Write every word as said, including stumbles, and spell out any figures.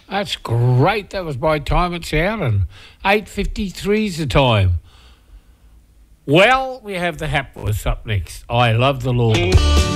That's great. That was by time it's out, and eight fifty-three is the time. Well, we have the Hapworths up next. I love the Lord.